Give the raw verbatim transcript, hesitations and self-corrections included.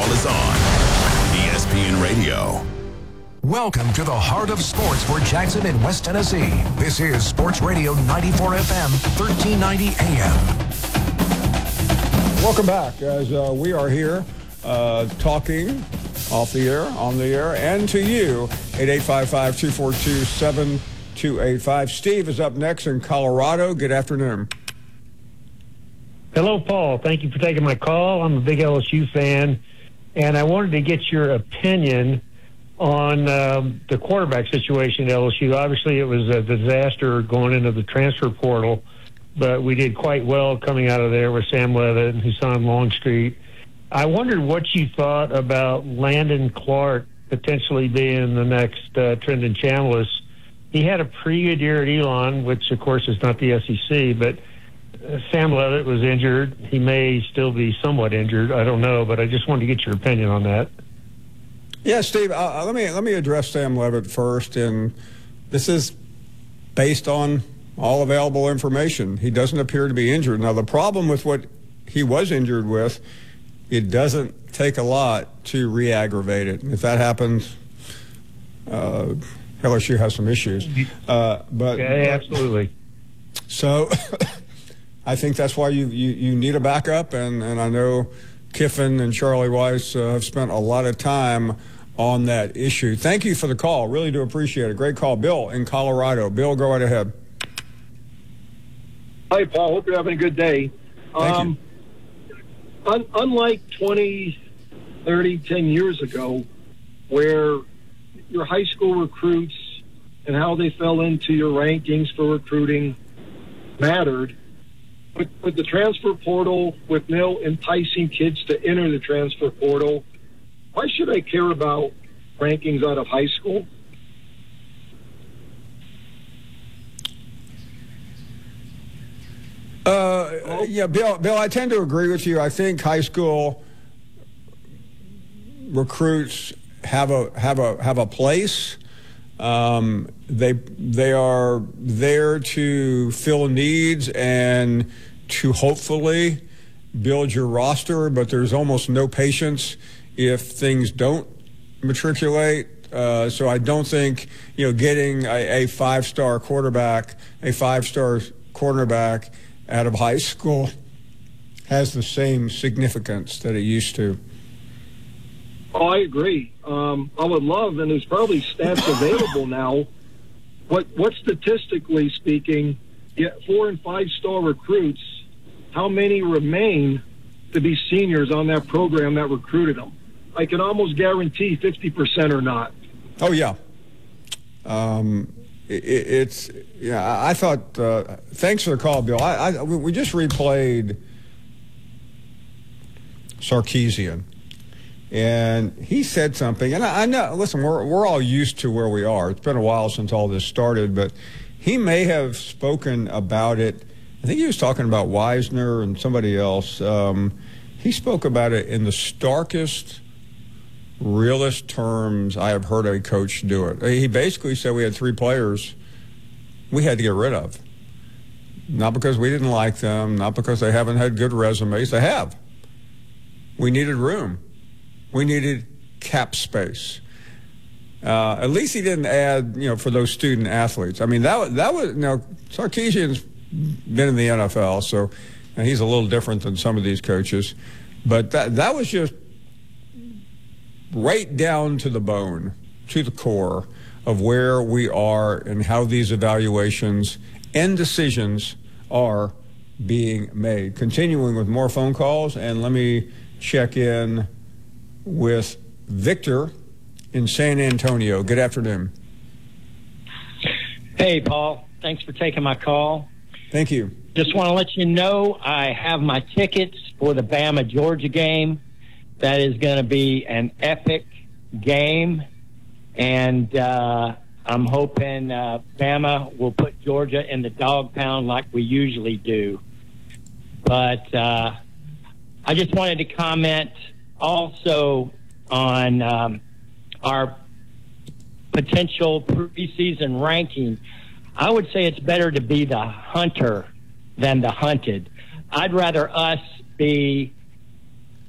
is on E S P N Radio. Welcome to the heart of sports for Jackson and West Tennessee. This is Sports Radio ninety-four F M, thirteen ninety A M. Welcome back as uh, we are here uh, talking off the air, on the air, and to you, eight eight five five, two four two, seven two eight five. Steve is up next in Colorado. Good afternoon. Hello, Paul. Thank you for taking my call. I'm a big L S U fan, and I wanted to get your opinion on um, the quarterback situation at L S U. Obviously, it was a disaster going into the transfer portal, but we did quite well coming out of there with Sam Leavitt and Hassan Longstreet. I wondered what you thought about Landon Clark potentially being the next uh, Trendon Chambliss. He had a pretty good year at Elon, which, of course, is not the S E C, but uh, Sam Leavitt was injured. He may still be somewhat injured. I don't know, but I just wanted to get your opinion on that. Yeah, Steve, uh, let me let me address Sam Leavitt first, and this is based on all available information. He doesn't appear to be injured. Now, the problem with what he was injured with, it doesn't take a lot to re-aggravate it. If that happens, uh, L S U has some issues. Uh, but yeah, absolutely. So I think that's why you, you, you need a backup, and, and I know Kiffin and Charlie Weiss uh, have spent a lot of time on that issue. Thank you for the call. Really do appreciate it. Great call. Bill in Colorado. Bill, go right ahead. Hi, Paul. Hope you're having a good day. Thank um, you. Un- unlike twenty, thirty, ten years ago, where your high school recruits and how they fell into your rankings for recruiting mattered, with, with the transfer portal, with no enticing kids to enter the transfer portal, why should I care about rankings out of high school? Uh, yeah, Bill, Bill, I tend to agree with you. I think high school recruits have a have a have a place. Um, they they are there to fill needs and to hopefully build your roster, but there's almost no patience if things don't matriculate. Uh, so I don't think, you know, getting a, a five-star quarterback, a five-star cornerback out of high school has the same significance that it used to. Oh, I agree. Um, I would love, and there's probably stats available now, what what statistically speaking, get four and five star recruits, how many remain to be seniors on that program that recruited them? I can almost guarantee fifty percent or not. Oh, yeah. Um, it, it's, yeah, I thought, uh, thanks for the call, Bill. I, I we just replayed Sarkisian. And he said something, and I, I know, listen, we're, we're all used to where we are. It's been a while since all this started, but he may have spoken about it. I think he was talking about Wisner and somebody else. Um, he spoke about it in the starkest, realest terms I have heard a coach do it. He basically said we had three players we had to get rid of. Not because we didn't like them, not because they haven't had good resumes. They have. We needed room. We needed cap space. Uh, at least he didn't add, you know, for those student athletes. I mean, that was, that was, you know, Sarkisian's been in the N F L, so and he's a little different than some of these coaches. But that that was just right down to the bone, to the core of where we are and how these evaluations and decisions are being made. Continuing with more phone calls, and let me check in with Victor in San Antonio. Good afternoon. Hey, Paul. Thanks for taking my call. Thank you. Just want to let you know I have my tickets for the Bama-Georgia game. That is going to be an epic game, and uh, I'm hoping uh, Bama will put Georgia in the dog pound like we usually do. But uh, I just wanted to comment also on um, our potential preseason ranking. I would say it's better to be the hunter than the hunted. I'd rather us be